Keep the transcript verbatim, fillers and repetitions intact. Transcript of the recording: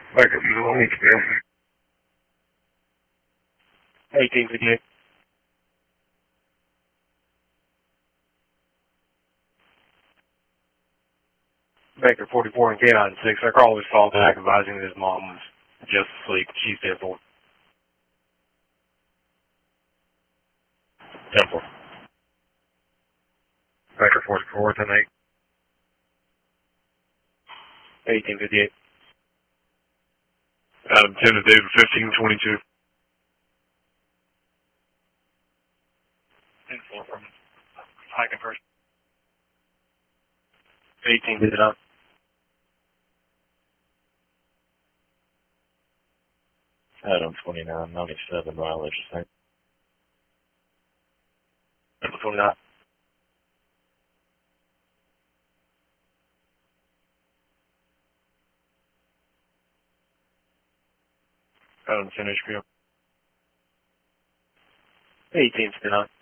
Back at the home today. eighteen fifty-eight. Baker forty-four and K nine six. Our caller was called back advising that his mom was just asleep. She's dead for. Temple. Baker forty-four, ten eight. eighteen fifty-eight. Adam ten to David fifteen twenty-two. Info from hiking first. eighteen fifty-nine. Adam twenty-nine ninety-seven mileage, I think. Number twenty-nine. Adam ten H P M. eighteen fifty-nine.